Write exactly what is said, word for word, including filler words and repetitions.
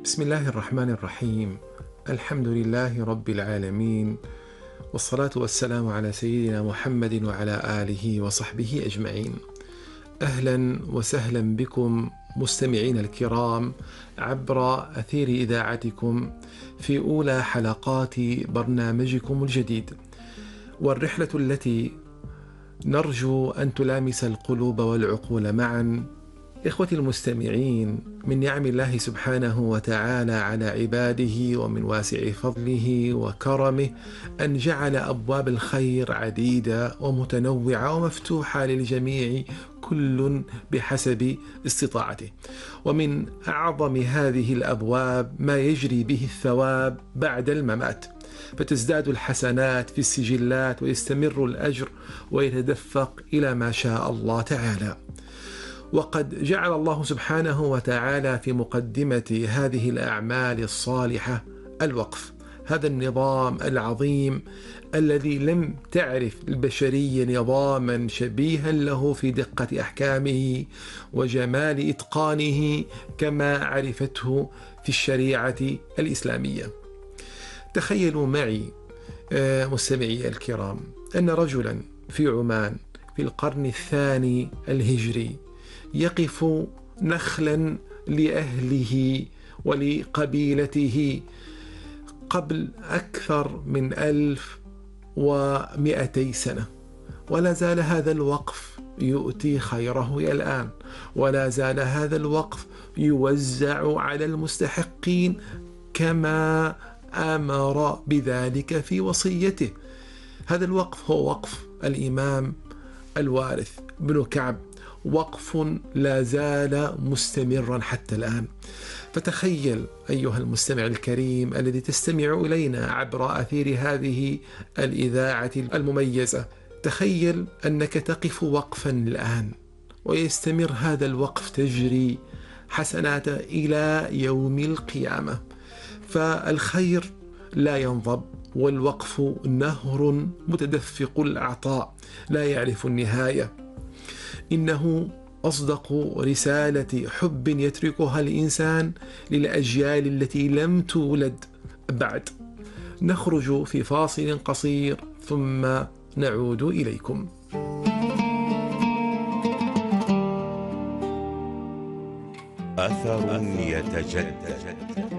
بسم الله الرحمن الرحيم. الحمد لله رب العالمين، والصلاة والسلام على سيدنا محمد وعلى آله وصحبه أجمعين. أهلا وسهلا بكم مستمعين الكرام عبر أثير إذاعتكم في أولى حلقات برنامجكم الجديد، والرحلة التي نرجو أن تلامس القلوب والعقول معا. إخوتي المستمعين، من نعم الله سبحانه وتعالى على عباده ومن واسع فضله وكرمه أن جعل أبواب الخير عديدة ومتنوعة ومفتوحة للجميع، كل بحسب استطاعته. ومن أعظم هذه الأبواب ما يجري به الثواب بعد الممات، فتزداد الحسنات في السجلات ويستمر الأجر ويتدفق إلى ما شاء الله تعالى. وقد جعل الله سبحانه وتعالى في مقدمة هذه الأعمال الصالحة الوقف، هذا النظام العظيم الذي لم تعرف البشرية نظاما شبيها له في دقة أحكامه وجمال إتقانه كما عرفته في الشريعة الإسلامية. تخيلوا معي مستمعي الكرام أن رجلا في عمان في القرن الثاني الهجري يقف نخلا لأهله ولقبيلته قبل أكثر من ألف ومئتي سنة، ولا زال هذا الوقف يؤتي خيره إلى الآن، ولا زال هذا الوقف يوزع على المستحقين كما أمر بذلك في وصيته. هذا الوقف هو وقف الإمام الوارث بن كعب، وقف لا زال مستمرا حتى الآن. فتخيل أيها المستمع الكريم الذي تستمع إلينا عبر أثير هذه الإذاعة المميزة، تخيل أنك تقف وقفا الآن ويستمر هذا الوقف تجري حسنات إلى يوم القيامة. فالخير لا ينضب، والوقف نهر متدفق العطاء لا يعرف النهاية. إنه أصدق رسالة حب يتركها الإنسان للأجيال التي لم تولد بعد. نخرج في فاصل قصير ثم نعود إليكم. أثر يتجدد.